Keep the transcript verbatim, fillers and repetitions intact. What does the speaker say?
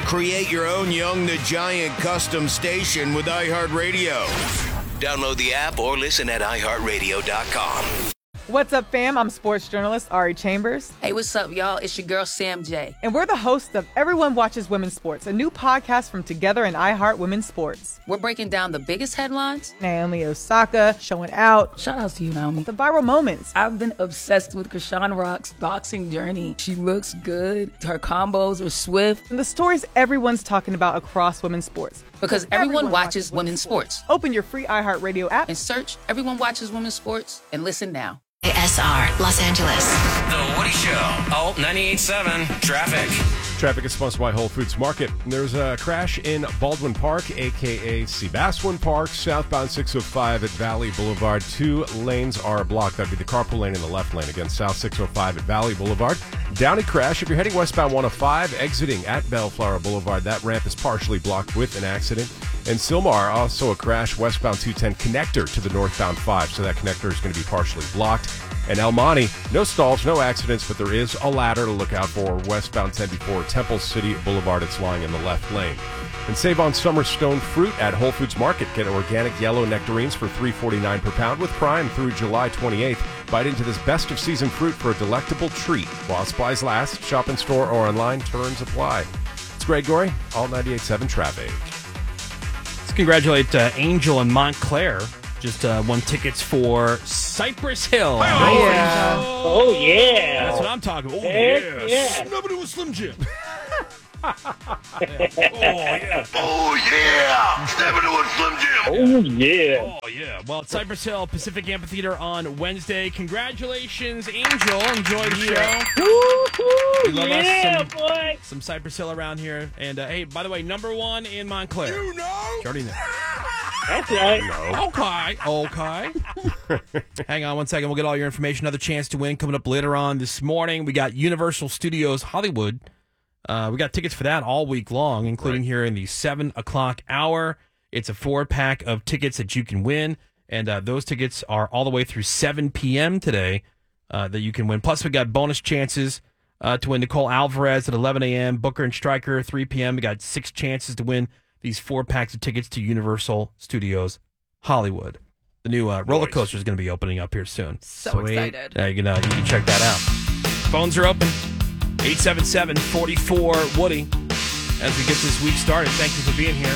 Create your own Young the Giant custom station with iHeartRadio. Download the app or listen at i heart radio dot com. What's up, fam? I'm sports journalist Ari Chambers. Hey, what's up, y'all? It's your girl, Sam J. And we're the hosts of Everyone Watches Women's Sports, a new podcast from Together and iHeart Women's Sports. We're breaking down the biggest headlines. Naomi Osaka showing out. Shout out to you, Naomi. The viral moments. I've been obsessed with Krishan Rock's boxing journey. She looks good. Her combos are swift. And the stories everyone's talking about across women's sports. Because everyone, everyone watches, watches women's sports. sports. Open your free iHeartRadio app and search Everyone Watches Women's Sports and listen now. A S R Los Angeles. The Woody Show. Oh, ninety-eight point seven. Traffic. Traffic is sponsored by Whole Foods Market. There's a crash in Baldwin Park, a k a. Sebaswin Park, southbound six oh five at Valley Boulevard. Two lanes are blocked. That'd be the carpool lane and the left lane. Again, south six oh five at Valley Boulevard. Downey crash. If you're heading westbound one oh five, exiting at Bellflower Boulevard, that ramp is partially blocked with an accident. And Sylmar, also a crash, westbound two ten connector to the northbound five. So that connector is going to be partially blocked. And El Monte, no stalls, no accidents, but there is a ladder to look out for westbound ten before Temple City Boulevard. It's lying in the left lane. And save on summer stone fruit at Whole Foods Market. Get organic yellow nectarines for three forty-nine per pound with Prime through July twenty-eighth. Bite into this best of season fruit for a delectable treat. While supplies last, shop in store or online, terms apply. It's Greg Gorey, All ninety-eight point seven Traffic. Let's congratulate uh, Angel and Montclair. Just uh, won tickets for Cypress Hill. Oh, yeah. Oh, yeah. That's what I'm talking about. Oh, Heck yeah. yeah. Nobody was Slim Jim. Oh, yeah. Oh, yeah. Stepping to a Slim Jim. Oh, yeah. Oh, yeah. Well, it's Cypress Hill Pacific Amphitheater on Wednesday. Congratulations, Angel. Enjoy the show. Woo-hoo. We love Yeah, us some, boy. some Cypress Hill around here. And, uh, hey, by the way, number one in Montclair. You know? Jordy know. That's right. No. Okay. Okay. Hang on one second. We'll get all your information. Another chance to win coming up later on this morning. We got Universal Studios Hollywood. Uh, we got tickets for that all week long, including right here in the seven o'clock hour. It's a four-pack of tickets that you can win, and uh, those tickets are all the way through seven p.m. today uh, that you can win. Plus, we got bonus chances uh, to win Nicole Alvarez at eleven a.m., Booker and Stryker three p.m. We got six chances to win these four packs of tickets to Universal Studios Hollywood. The new uh, roller coaster is going to be opening up here soon. So Sweet. excited. Uh, you, can, uh, you can check that out. Phones are open. eight seven seven, four four, Woody. As we get this week started, thank you for being here.